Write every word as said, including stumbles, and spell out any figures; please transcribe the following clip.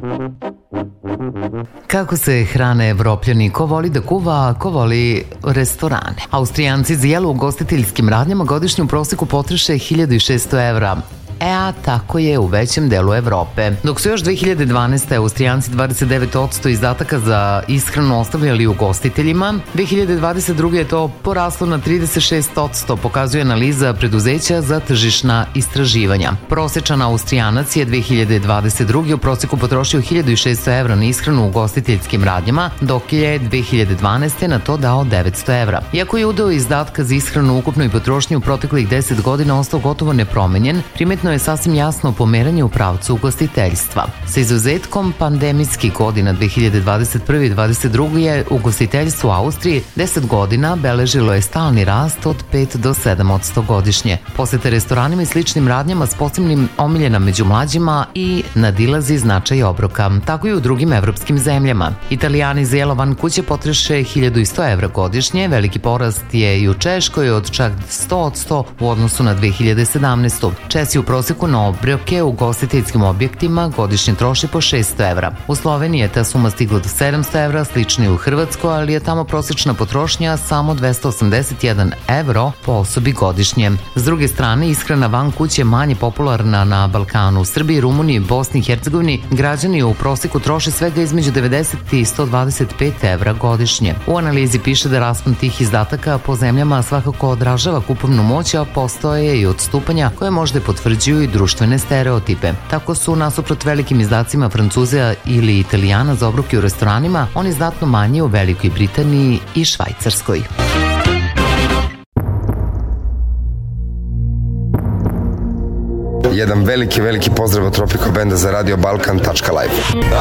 Kako se hrane Evropljani, ko voli da kuva, a ko voli restorane. Austrijanci za jelo u ugostiteljskim radnjama godišnju proseku potroše hiljadu šesto evra. E, a tako je u većem delu Evrope. Dok su još dve hiljade dvanaeste. Austrijanci dvadeset devet posto izdataka za ishranu ostavljali ugostiteljima, dve hiljade dvadeset druge. je to poraslo na trideset šest posto, pokazuje analiza preduzeća za tržišna istraživanja. Prosečan Austrijanac je dve hiljade dvadeset druge. u proseku potrošio hiljadu šesto evra na ishranu u ugostiteljskim radnjama, dok je dve hiljade dvanaeste. na to dao devetsto evra. Iako je udeo izdatka za ishranu u ukupnoj potrošnji u proteklih deset godina ostao gotovo nepromenjen, primetno je sasvim jasno pomeranje u pravcu ugostiteljstva. Sa izuzetkom pandemijskih godina dve hiljade dvadeset prve. i dvadeset druge. je ugostiteljstvo u Austriji deset godina beležilo je stalni rast od pet do sedam posto godišnje. Posete restoranima i sličnim radnjama s posebnim omiljena među mlađima i nadilazi značaj obroka. Tako i u drugim evropskim zemljama. Italijani za jelo van kuće potroše hiljadu sto evra godišnje, veliki porast je i u Češkoj od čak sto posto u odnosu na dve hiljade sedamnaestu. Česi u proseku na obroke u ugostiteljskim objektima godišnje troši po šesto evra. U Sloveniji je ta suma stigla do sedamsto evra, slično i u Hrvatskoj, ali je tamo prosečna potrošnja samo dvesta osamdeset jedan evro po osobi godišnje. S druge strane, ishrana van kuće je manje popularna na Balkanu. U Srbiji, Rumuniji, Bosni i Hercegovini građani u proseku troše svega između devedeset i sto dvadeset pet evra godišnje. U analizi piše da raspon tih izdataka po zemljama svakako odražava kupovnu moć, a postoje i odstupanja koje možda potvrđuju i društvene stereotipe. Tako su, nasuprot velikim izdacima Francuza ili Italijana za obroke u restoranima, oni znatno manje u Velikoj Britaniji i Švajcarskoj. Jedan veliki, veliki pozdrav od Tropico Benda za Radio Balkan tačka live.